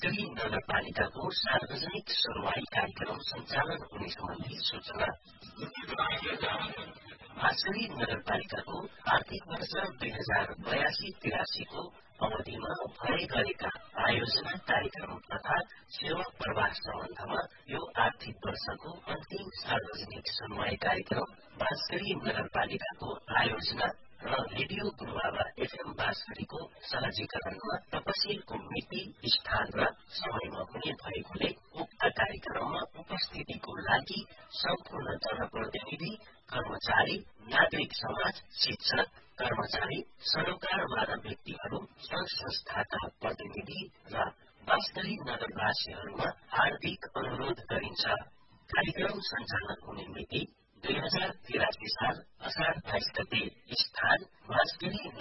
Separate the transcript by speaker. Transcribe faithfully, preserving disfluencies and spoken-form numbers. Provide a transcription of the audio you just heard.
Speaker 1: बाँसगढी नगरपालिकाको सार्वजनिक सुनवाई कार्यक्रम सञ्चालन हुने सम्बन्धी सूचना। बाँसगढी नगरपालिकाको आर्थिक वर्ष दुई हजार बयासी तिरासीको अवधिमा भए गरेका आयोजना कार्यक्रम तथा सेवा प्रवाह सम्बन्धमा यो आर्थिक वर्षको अन्तिम सार्वजनिक सुनवाई कार्यक्रम बाँसगढी नगरपालिकाको आयोजना र रेडियो गुरुबाबा एफएम बाँसगढीको सहजीकरणमा तपसिलको मिति, स्थान र समयमा हुने भएकोले उक्त कार्यक्रममा उपस्थितिको लागि सम्पूर्ण जनप्रतिनिधि, कर्मचारी, नागरिक समाज, शिक्षक, कर्मचारी, सरोकारवाला व्यक्तिहरू, संघ संस्थाका प्रतिनिधि र बाँसगढी नगरवासीहरूमा हार्दिक अनुरोध गरिन्छ। कार्यक्रम सञ्चालन हुने मिति दुई हजार तिरासी साल असार बाइस गते। स्थान बाँसगढी